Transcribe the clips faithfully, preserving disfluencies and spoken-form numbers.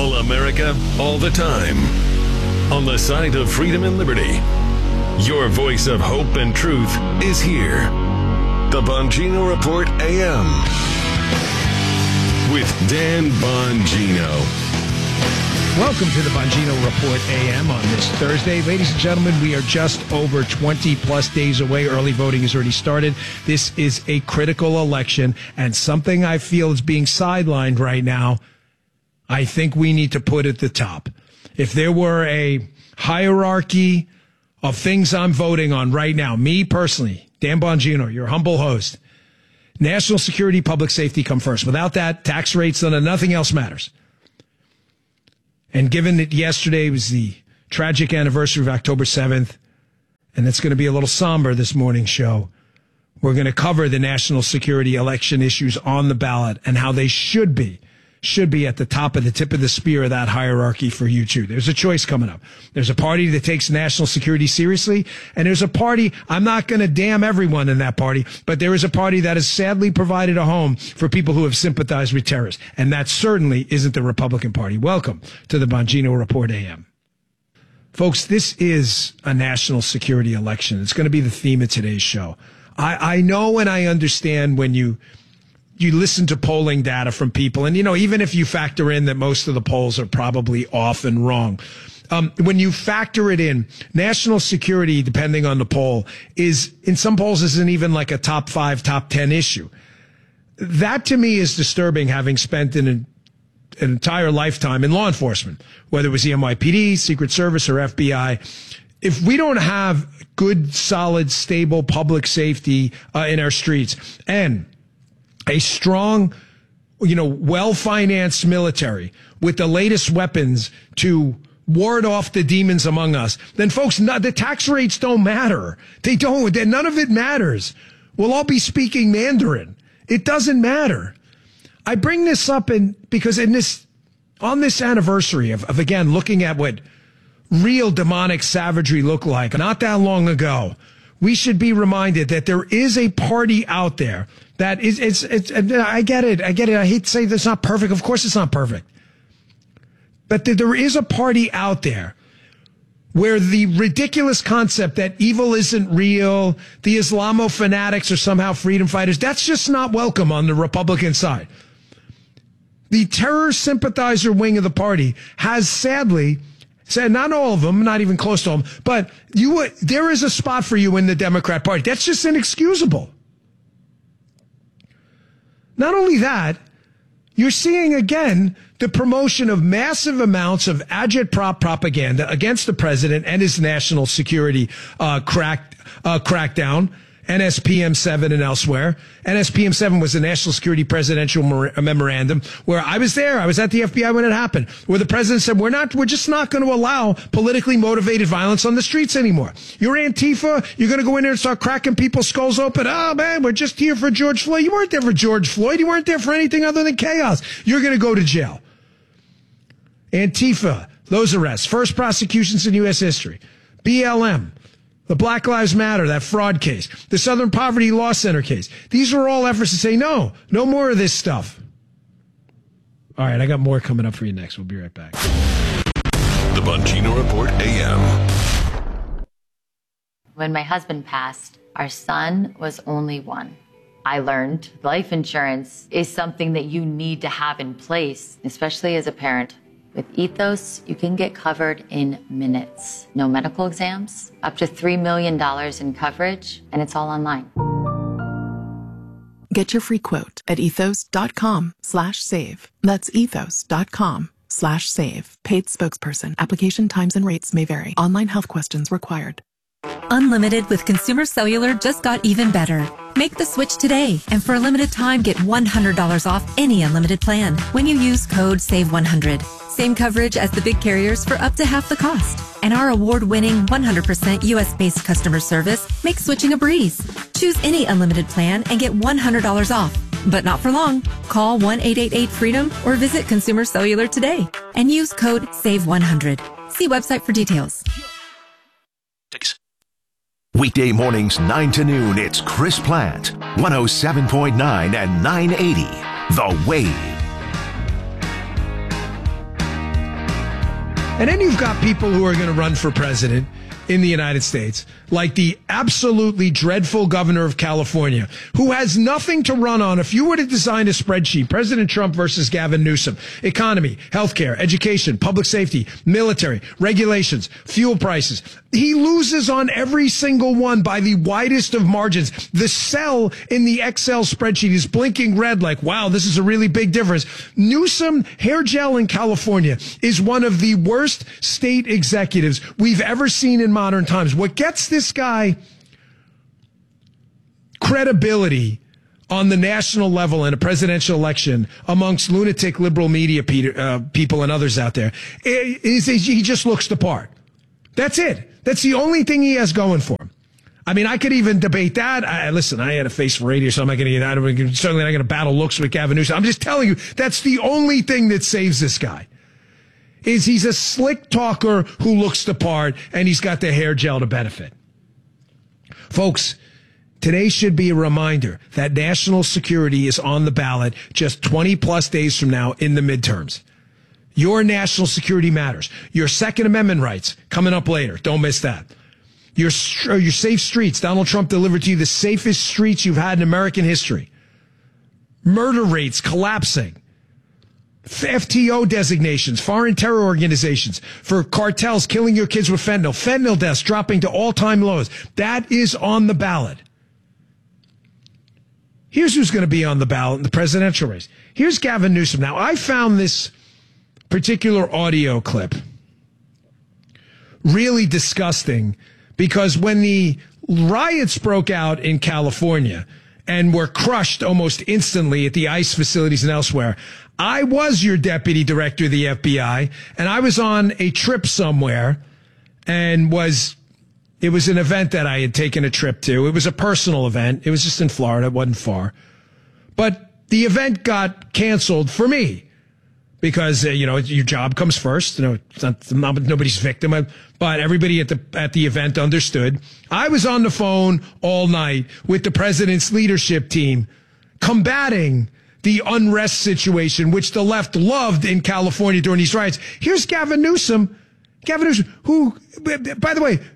All America, all the time. On the side of freedom and liberty. Your voice of hope and truth is here. The Bongino Report A M. With Dan Bongino. Welcome to the Bongino Report A M on this Thursday. Ladies and gentlemen, we are just over twenty plus days away. Early voting has already started. This is a critical election, and something I feel is being sidelined right now, I think we need to put at the top. If there were a hierarchy of things I'm voting on right now, me personally, Dan Bongino, your humble host, national security, public safety come first. Without that, tax rates, and nothing else matters. And given that yesterday was the tragic anniversary of October seventh, and it's going to be a little somber this morning's show, we're going to cover the national security election issues on the ballot and how they should be, should be at the top of the tip of the spear of that hierarchy for you too. There's a choice coming up. There's a party that takes national security seriously, and there's a party, I'm not going to damn everyone in that party, but there is a party that has sadly provided a home for people who have sympathized with terrorists, and that certainly isn't the Republican Party. Welcome to the Bongino Report A M. Folks, this is a national security election. It's going to be the theme of today's show. I, I know and I understand when you You listen to polling data from people, and, you know, even if you factor in that most of the polls are probably off and wrong, um, when you factor it in, national security, depending on the poll, is in some polls isn't even like a top five, top ten issue. That to me is disturbing, having spent an, an entire lifetime in law enforcement, whether it was the N Y P D, Secret Service, or F B I. If we don't have good, solid, stable public safety uh, in our streets, and a strong, you know, well-financed military with the latest weapons to ward off the demons among us, then, folks, no, the tax rates don't matter. They don't. None of it matters. We'll all be speaking Mandarin. It doesn't matter. I bring this up in, because in this, on this anniversary of, of, again, looking at what real demonic savagery looked like not that long ago, we should be reminded that there is a party out there that is, it's, it's, I get it. I get it. I hate to say that's not perfect. Of course it's not perfect. But there is a party out there where the ridiculous concept that evil isn't real, the Islamo fanatics are somehow freedom fighters, that's just not welcome on the Republican side. The terror sympathizer wing of the party has sadly said, not all of them, not even close to them, but you, there is a spot for you in the Democrat Party. That's just inexcusable. Not only that, you're seeing again the promotion of massive amounts of agitprop propaganda against the president and his national security uh, crack, uh, crackdown, N S P M seven and elsewhere. N S P M seven was the National Security Presidential Memorandum, where I was there. I was at the F B I when it happened, where the president said, we're not, we're just not going to allow politically motivated violence on the streets anymore. You're Antifa. You're going to go in there and start cracking people's skulls open. Oh, man, we're just here for George Floyd. You weren't there for George Floyd. You weren't there for anything other than chaos. You're going to go to jail. Antifa, those arrests, first prosecutions in U S history. B L M. The Black Lives Matter, that fraud case, the Southern Poverty Law Center case. These are all efforts to say, no, no more of this stuff. All right, I got more coming up for you next. We'll be right back. The Bongino Report A M. When my husband passed, our son was only one. I learned life insurance is something that you need to have in place, especially as a parent. With Ethos, you can get covered in minutes. No medical exams, up to three million dollars in coverage, and it's all online. Get your free quote at ethos.com slash save. That's ethos.com slash save. Paid spokesperson. Application times and rates may vary. Online health questions required. Unlimited with Consumer Cellular just got even better. Make the switch today, and for a limited time, get one hundred dollars off any unlimited plan when you use code save one hundred. Same coverage as the big carriers for up to half the cost. And our award-winning one hundred percent U S-based customer service makes switching a breeze. Choose any unlimited plan and get one hundred dollars off. But not for long. Call one eight eight eight freedom or visit Consumer Cellular today and use code save one hundred. See website for details. Weekday mornings nine to noon, it's Chris Plant, one oh seven point nine and nine eighty, The Wave. And then you've got people who are going to run for president in the United States, like the absolutely dreadful governor of California, who has nothing to run on. If you were to design a spreadsheet, President Trump versus Gavin Newsom, economy, healthcare, education, public safety, military, regulations, fuel prices, he loses on every single one by the widest of margins. The cell in the Excel spreadsheet is blinking red like, wow, this is a really big difference. Newsom, hair gel in California, is one of the worst state executives we've ever seen in modern times. What gets this guy credibility on the national level in a presidential election amongst lunatic liberal media uh, people and others out there is he just looks the part. That's it. That's the only thing he has going for him. I mean, I could even debate that. I, listen, I had a face for radio, so I'm not going to get out of it. Certainly not going to battle looks with Gavin Newsom. I'm just telling you, that's the only thing that saves this guy. Is he's a slick talker who looks the part, and he's got the hair gel to benefit. Folks, today should be a reminder that national security is on the ballot just twenty plus days from now in the midterms. Your national security matters. Your Second Amendment rights coming up later. Don't miss that. Your, your safe streets. Donald Trump delivered to you the safest streets you've had in American history. Murder rates collapsing. F T O designations, foreign terror organizations for cartels killing your kids with fentanyl, fentanyl deaths dropping to all-time lows. That is on the ballot. Here's who's going to be on the ballot in the presidential race. Here's Gavin Newsom. Now, I found this particular audio clip really disgusting because when the riots broke out in California and were crushed almost instantly at the ICE facilities and elsewhere, I was your deputy director of the F B I, and I was on a trip somewhere, and was it was an event that I had taken a trip to. It was a personal event. It was just in Florida. It wasn't far. But the event got canceled for me because, uh, you know, your job comes first. You know, it's not, not nobody's victim, but everybody at the at the event understood. I was on the phone all night with the president's leadership team combating the unrest situation, which the left loved in California during these riots. Here's Gavin Newsom. Gavin Newsom, who, by the way,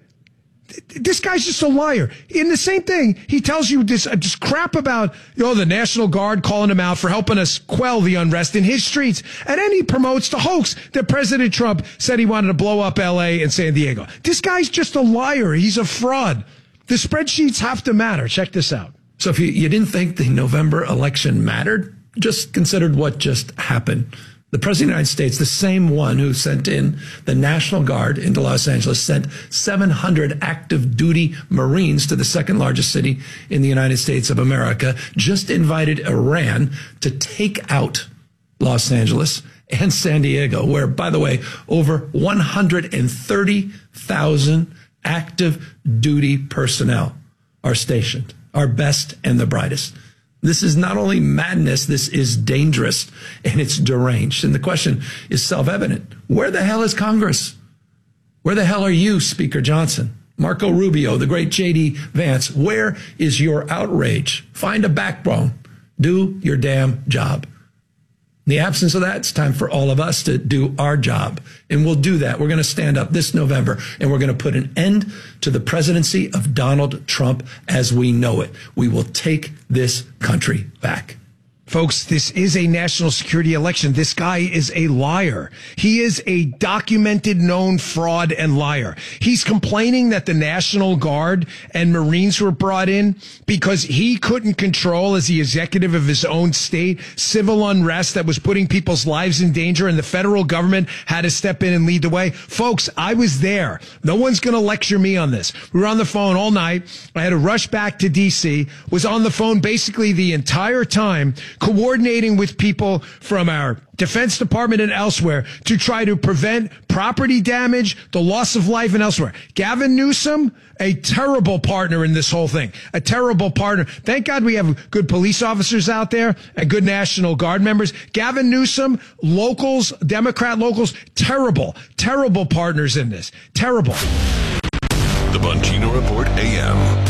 this guy's just a liar. In the same thing, he tells you this, uh, this crap about, you know, the National Guard calling him out for helping us quell the unrest in his streets. And then he promotes the hoax that President Trump said he wanted to blow up L A and San Diego. This guy's just a liar. He's a fraud. The spreadsheets have to matter. Check this out. So if you, you didn't think the November election mattered, just considered what just happened. The President of the United States, the same one who sent in the National Guard into Los Angeles, sent seven hundred active duty Marines to the second largest city in the United States of America, just invited Iran to take out Los Angeles and San Diego, where, by the way, over one hundred thirty thousand active duty personnel are stationed, our best and the brightest. This is not only madness, this is dangerous and it's deranged. And the question is self-evident. Where the hell is Congress? Where the hell are you, Speaker Johnson? Marco Rubio, the great J D Vance, where is your outrage? Find a backbone. Do your damn job. In the absence of that, it's time for all of us to do our job. And we'll do that. We're going to stand up this November and we're going to put an end to the presidency of Donald Trump as we know it. We will take this country back. Folks, this is a national security election. This guy is a liar. He is a documented, known fraud and liar. He's complaining that the National Guard and Marines were brought in because he couldn't control, as the executive of his own state, civil unrest that was putting people's lives in danger, and the federal government had to step in and lead the way. Folks, I was there. No one's going to lecture me on this. We were on the phone all night. I had to rush back to D C, was on the phone basically the entire time, coordinating with people from our Defense Department and elsewhere to try to prevent property damage, the loss of life, and elsewhere. Gavin Newsom, a terrible partner in this whole thing. A terrible partner. Thank God we have good police officers out there and good National Guard members. Gavin Newsom, locals, Democrat locals, terrible, terrible partners in this. Terrible. The Bongino Report A M.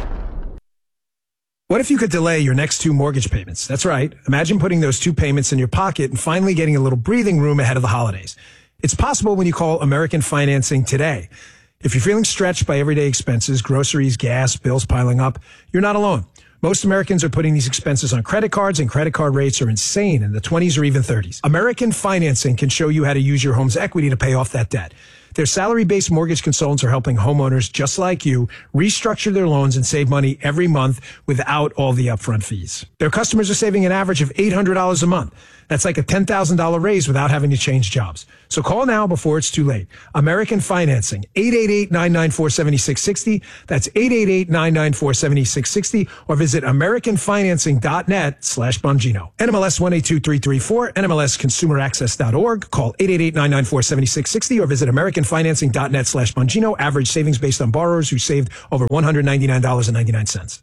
What if you could delay your next two mortgage payments? That's right. Imagine putting those two payments in your pocket and finally getting a little breathing room ahead of the holidays. It's possible when you call American Financing today. If you're feeling stretched by everyday expenses, groceries, gas, bills piling up, you're not alone. Most Americans are putting these expenses on credit cards, and credit card rates are insane in the twenties or even thirties. American Financing can show you how to use your home's equity to pay off that debt. Their salary-based mortgage consultants are helping homeowners just like you restructure their loans and save money every month without all the upfront fees. Their customers are saving an average of eight hundred dollars a month. That's like a ten thousand dollars raise without having to change jobs. So call now before it's too late. American Financing, eight eight eight, nine nine four, seven six six zero. That's eight eight eight, nine nine four, seven six six zero, or visit americanfinancing.net slash Bongino. N M L S one eight two three three four, N M L S consumer access dot org. Call eight eight eight, nine nine four, seven six six zero or visit americanfinancing.net slash Bongino. Average savings based on borrowers who saved over one hundred ninety-nine dollars and ninety-nine cents.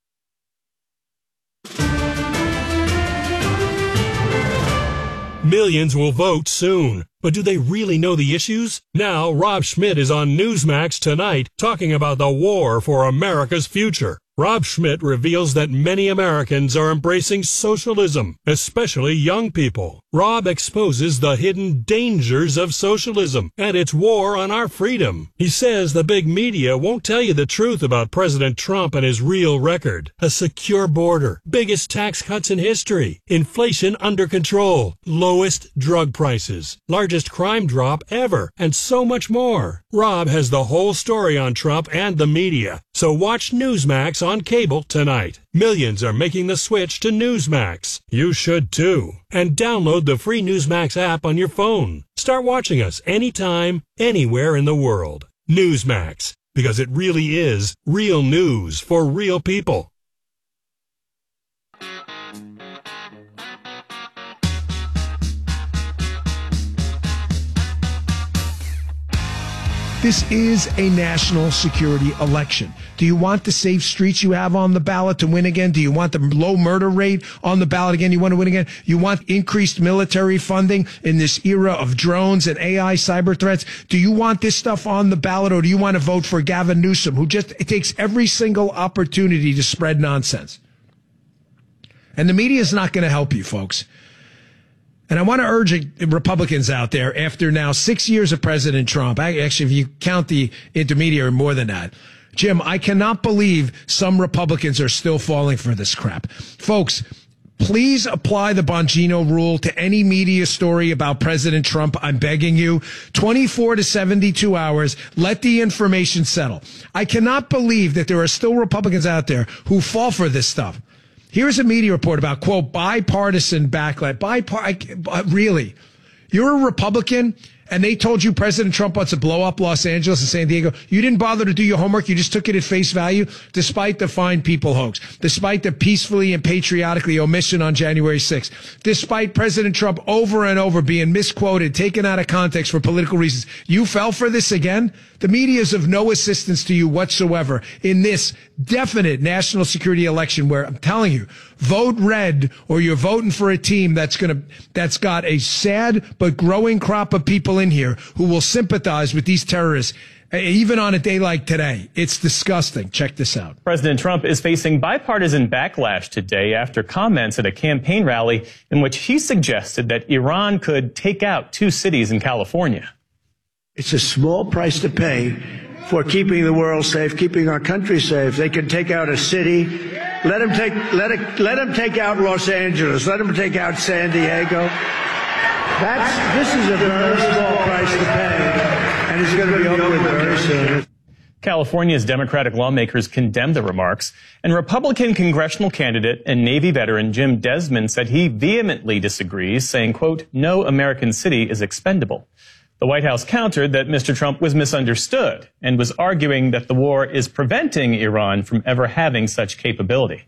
Millions will vote soon, but do they really know the issues? Now, Rob Schmidt is on Newsmax tonight talking about the war for America's future. Rob Schmidt reveals that many Americans are embracing socialism, especially young people. Rob exposes the hidden dangers of socialism and its war on our freedom. He says the big media won't tell you the truth about President Trump and his real record. A secure border, biggest tax cuts in history, inflation under control, lowest drug prices, largest crime drop ever, and so much more. Rob has the whole story on Trump and the media, so watch Newsmax on cable tonight. Millions are making the switch to Newsmax. You should too. And download the free Newsmax app on your phone. Start watching us anytime, anywhere in the world. Newsmax, because it really is real news for real people. This is a national security election. Do you want the safe streets you have on the ballot to win again? Do you want the low murder rate on the ballot again? You want to win again? You want increased military funding in this era of drones and A I cyber threats? Do you want this stuff on the ballot, or do you want to vote for Gavin Newsom, who just takes every single opportunity to spread nonsense? And the media is not going to help you, folks. And I want to urge Republicans out there, after now six years of President Trump, actually, if you count the intermediary, more than that, Jim, I cannot believe some Republicans are still falling for this crap. Folks, please apply the Bongino rule to any media story about President Trump. I'm begging you. twenty-four to seventy-two hours. Let the information settle. I cannot believe that there are still Republicans out there who fall for this stuff. Here's a media report about, quote, bipartisan backlash. Bipar- really? You're a Republican, and they told you President Trump wants to blow up Los Angeles and San Diego. You didn't bother to do your homework. You just took it at face value, despite the fine people hoax, despite the peacefully and patriotically omission on January sixth, despite President Trump over and over being misquoted, taken out of context for political reasons. You fell for this again? The media is of no assistance to you whatsoever in this definite national security election, where I'm telling you, vote red, or you're voting for a team that's gonna that's got a sad but growing crop of people in here who will sympathize with these terrorists, even on a day like today. It's disgusting. Check this out. President Trump is facing bipartisan backlash today after comments at a campaign rally in which he suggested that Iran could take out two cities in California. It's a small price to pay for keeping the world safe, keeping our country safe. They can take out a city. Let them take, let it, let them take out Los Angeles. Let them take out San Diego. That's, this is a very small price to pay, and it's going to be over with very soon. California's Democratic lawmakers condemned the remarks, and Republican congressional candidate and Navy veteran Jim Desmond said he vehemently disagrees, saying, quote, no American city is expendable. The White House countered that Mister Trump was misunderstood and was arguing that the war is preventing Iran from ever having such capability.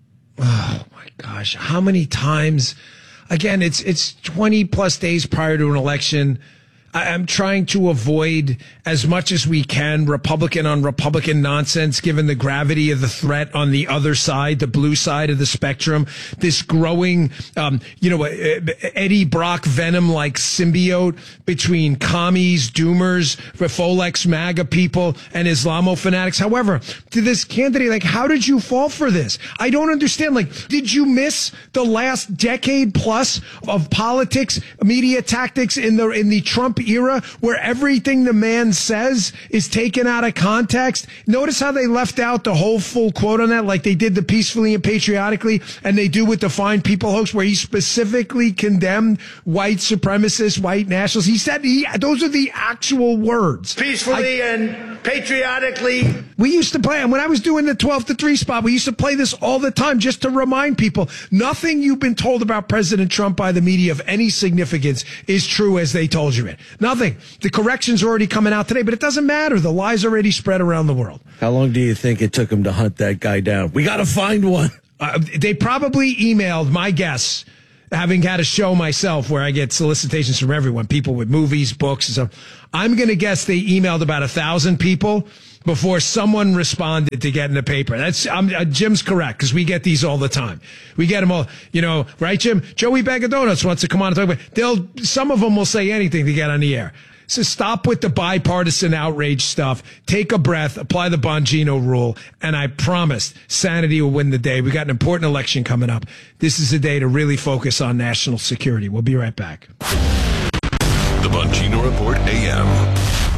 Oh, my gosh. How many times? Again, it's it's twenty plus days prior to an election. I'm trying to avoid as much as we can Republican on Republican nonsense, given the gravity of the threat on the other side, the blue side of the spectrum, this growing, um, you know, Eddie Brock venom-like symbiote between commies, doomers, Folex MAGA people, and Islamo fanatics. However, to this candidate, like, how did you fall for this? I don't understand. Like, did you miss the last decade plus of politics, media tactics in the in the Trump Trump era where everything the man says is taken out of context? Notice how they left out the whole full quote on that, like they did the peacefully and patriotically, and they do with the Fine People hoax, where he specifically condemned white supremacists, white nationalists. He said he, those are the actual words. Peacefully I, and patriotically. We used to play, and when I was doing the twelve to three spot, we used to play this all the time just to remind people, nothing you've been told about President Trump by the media of any significance is true as they told you it. Nothing. The correction's already coming out today, but it doesn't matter. The lie's already spread around the world. How long do you think it took him to hunt that guy down? We got to find one. Uh, they probably emailed, my guess, having had a show myself where I get solicitations from everyone, people with movies, books, and stuff. I'm going to guess they emailed about a thousand people before someone responded to get in the paper. That's um, uh, Jim's correct, because we get these all the time. We get them all, you know, right, Jim? Joey Bag of Donuts wants to come on and talk about. They'll some of them will say anything to get on the air. So stop with the bipartisan outrage stuff. Take a breath, apply the Bongino rule, and I promise sanity will win the day. We got an important election coming up. This is a day to really focus on national security. We'll be right back. The Bongino Report A M.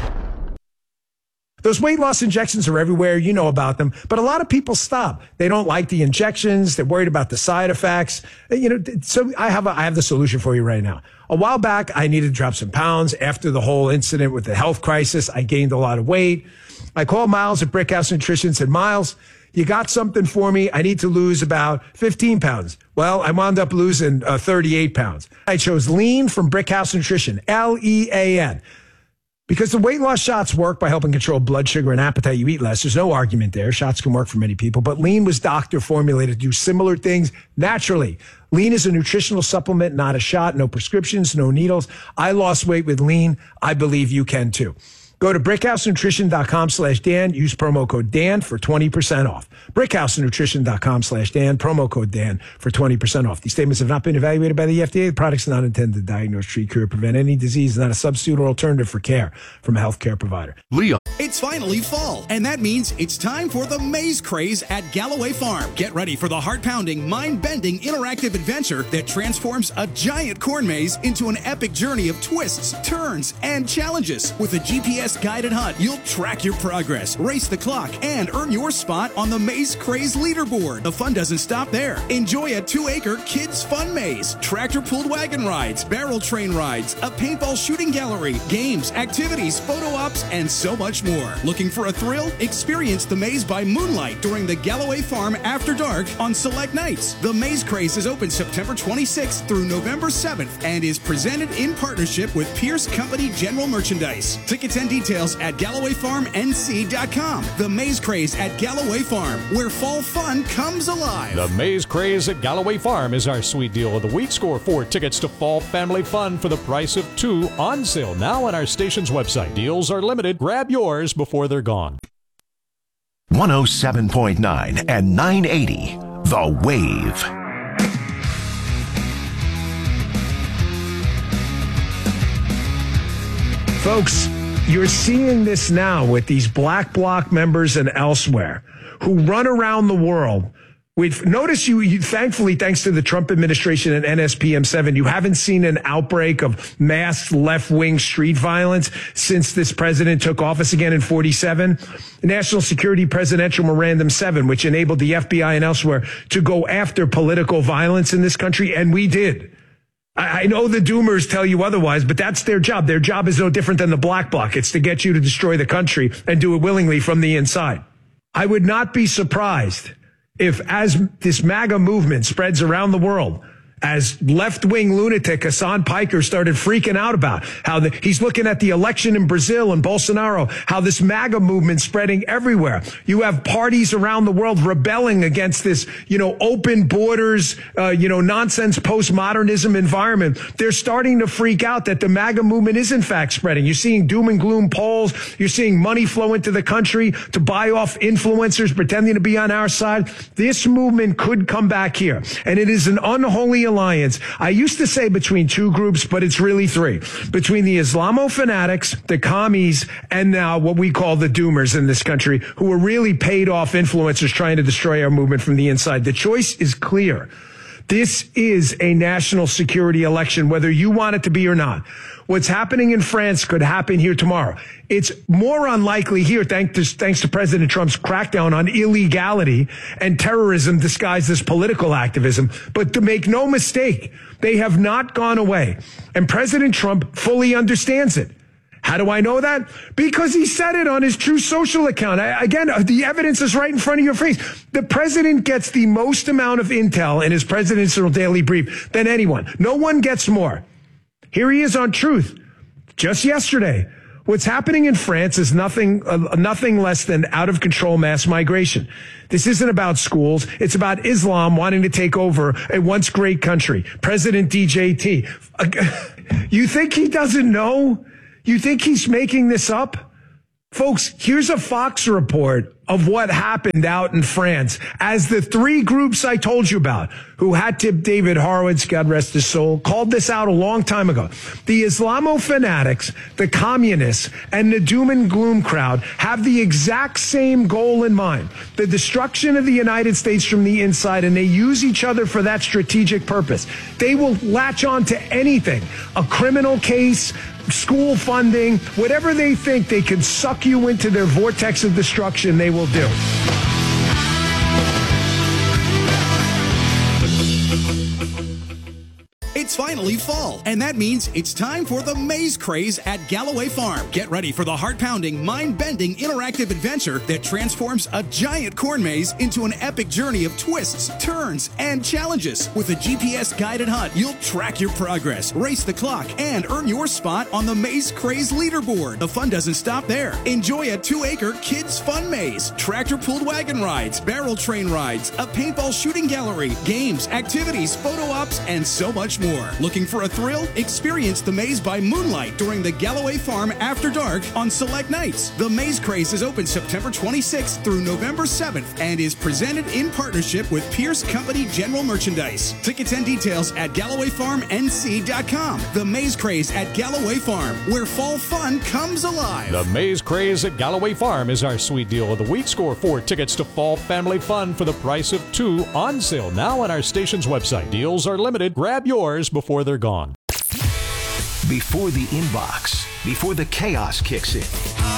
Those weight loss injections are everywhere. You know about them. But a lot of people stop. They don't like the injections. They're worried about the side effects. You know, so I have a, I have the solution for you right now. A while back, I needed to drop some pounds. After the whole incident with the health crisis, I gained a lot of weight. I called Miles at Brickhouse Nutrition and said, Miles, you got something for me? I need to lose about fifteen pounds. Well, I wound up losing uh, thirty-eight pounds. I chose Lean from Brickhouse Nutrition, L E A N. Because the weight loss shots work by helping control blood sugar and appetite, you eat less. There's no argument there. Shots can work for many people. But Lean was doctor formulated to do similar things naturally. Lean is a nutritional supplement, not a shot. No prescriptions, no needles. I lost weight with Lean. I believe you can too. Go to brickhousenutrition.com slash Dan. Use promo code Dan for twenty percent off. brickhousenutrition.com slash Dan. Promo code Dan for twenty percent off. These statements have not been evaluated by the F D A. The products are not intended to diagnose, treat, cure, prevent any disease. Not a substitute or alternative for care from a healthcare provider. Leo. It's finally fall, and that means it's time for the maze craze at Galloway Farm. Get ready for the heart-pounding, mind-bending, interactive adventure that transforms a giant corn maze into an epic journey of twists, turns, and challenges. With a G P S guided hunt, you'll track your progress, race the clock, and earn your spot on the Maze Craze leaderboard. The fun doesn't stop there. Enjoy a two-acre kids' fun maze, tractor-pulled wagon rides, barrel train rides, a paintball shooting gallery, games, activities, photo ops, and so much more. Looking for a thrill? Experience the maze by moonlight during the Galloway Farm After Dark on select nights. The Maze Craze is open September twenty-sixth through November seventh and is presented in partnership with Pierce Company General Merchandise. Tickets and details at Galloway Farm N C dot com. The Maze Craze at Galloway Farm, where fall fun comes alive. The Maze Craze at Galloway Farm is our sweet deal of the week. Score four tickets to fall family fun for the price of two, on sale now on our station's website. Deals are limited. Grab yours before they're gone. one oh seven point nine and nine eighty, The Wave. Folks, you're seeing this now with these Black Bloc members and elsewhere who run around the world. We've noticed you, you, thankfully, thanks to the Trump administration and N S P M seven, you haven't seen an outbreak of mass left-wing street violence since this president took office again in forty-seven. National Security Presidential Memorandum seven, which enabled the F B I and elsewhere to go after political violence in this country, and we did. I know the doomers tell you otherwise, but that's their job. Their job is no different than the Black Bloc. It's to get you to destroy the country and do it willingly from the inside. I would not be surprised if, as this MAGA movement spreads around the world, as left-wing lunatic Hassan Piker started freaking out about how the, he's looking at the election in Brazil and Bolsonaro, how this MAGA movement spreading everywhere. You have parties around the world rebelling against this, you know, open borders, uh, you know, nonsense postmodernism environment. They're starting to freak out that the MAGA movement is in fact spreading. You're seeing doom and gloom polls. You're seeing money flow into the country to buy off influencers pretending to be on our side. This movement could come back here, and it is an unholy alliance. I used to say between two groups, but it's really three. Between the Islamo fanatics, the commies, and now what we call the doomers in this country, who are really paid off influencers trying to destroy our movement from the inside. The choice is clear. This is a national security election, whether you want it to be or not. What's happening in France could happen here tomorrow. It's more unlikely here, thanks to, thanks to President Trump's crackdown on illegality and terrorism disguised as political activism. But to make no mistake, they have not gone away. And President Trump fully understands it. How do I know that? Because he said it on his Truth Social account. I, again, the evidence is right in front of your face. The president gets the most amount of intel in his presidential daily brief than anyone. No one gets more. Here he is on Truth just yesterday. What's happening in France is nothing, uh, nothing less than out of control mass migration. This isn't about schools. It's about Islam wanting to take over a once great country. President D J T. Uh, you think he doesn't know? You think he's making this up? Folks, here's a Fox report of what happened out in France as the three groups I told you about who had tipped David Horowitz, God rest his soul, called this out a long time ago. The Islamo-fanatics, the communists, and the doom and gloom crowd have the exact same goal in mind, the destruction of the United States from the inside, and they use each other for that strategic purpose. They will latch on to anything, a criminal case, school funding, whatever they think they can suck you into their vortex of destruction, they will do. It's finally fall, and that means it's time for the Maze Craze at Galloway Farm. Get ready for the heart-pounding, mind-bending, interactive adventure that transforms a giant corn maze into an epic journey of twists, turns, and challenges. With a G P S-guided hunt, you'll track your progress, race the clock, and earn your spot on the Maze Craze leaderboard. The fun doesn't stop there. Enjoy a two-acre kids' fun maze, tractor-pulled wagon rides, barrel train rides, a paintball shooting gallery, games, activities, photo ops, and so much more. Looking for a thrill? Experience the maze by moonlight during the Galloway Farm After Dark on select nights. The Maze Craze is open September twenty-sixth through November seventh and is presented in partnership with Pierce Company General Merchandise. Tickets and details at Galloway Farm N C dot com. The Maze Craze at Galloway Farm, where fall fun comes alive. The Maze Craze at Galloway Farm is our sweet deal of the week. Score four tickets to fall family fun for the price of two, on sale now on our station's website. Deals are limited. Grab yours before they're gone. Before the inbox, before the chaos kicks in.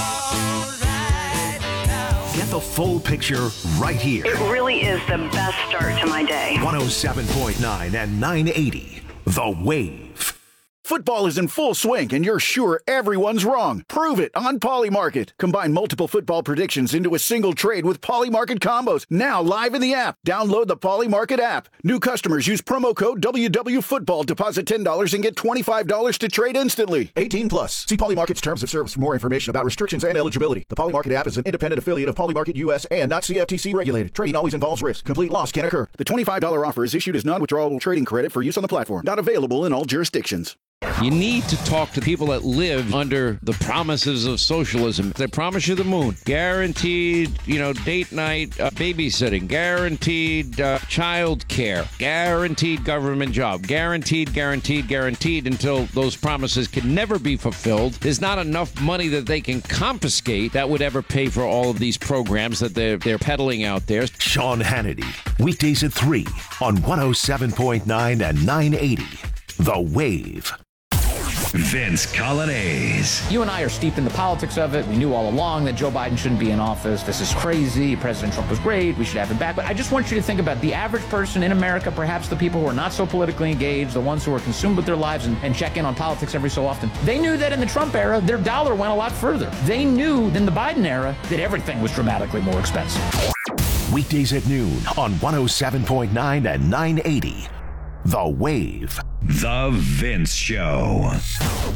Get the full picture right here. It really is the best start to my day. one oh seven point nine and nine eighty, The Wave. Football is in full swing, and you're sure everyone's wrong. Prove it on Polymarket. Combine multiple football predictions into a single trade with Polymarket combos. Now live in the app. Download the Polymarket app. New customers use promo code W W Football. Deposit ten dollars and get twenty-five dollars to trade instantly. eighteen plus. See Polymarket's terms of service for more information about restrictions and eligibility. The Polymarket app is an independent affiliate of Polymarket U S and not C F T C regulated. Trading always involves risk. Complete loss can occur. The twenty-five dollars offer is issued as non-withdrawable trading credit for use on the platform. Not available in all jurisdictions. You need to talk to people that live under the promises of socialism. They promise you the moon, guaranteed, you know, date night uh, babysitting, guaranteed uh, child care, guaranteed government job, guaranteed, guaranteed, guaranteed until those promises can never be fulfilled. There's not enough money that they can confiscate that would ever pay for all of these programs that they're, they're peddling out there. Sean Hannity, weekdays at three on one oh seven point nine and nine eighty, The Wave. Vince Coglianese. You and I are steeped in the politics of it. We knew all along that Joe Biden shouldn't be in office. This is crazy. President Trump was great. We should have him back. But I just want you to think about the average person in America, perhaps the people who are not so politically engaged, the ones who are consumed with their lives and, and check in on politics every so often. They knew that in the Trump era, their dollar went a lot further. They knew in the Biden era that everything was dramatically more expensive. Weekdays at noon on one oh seven point nine and nine eighty, The Wave. The Vince Show.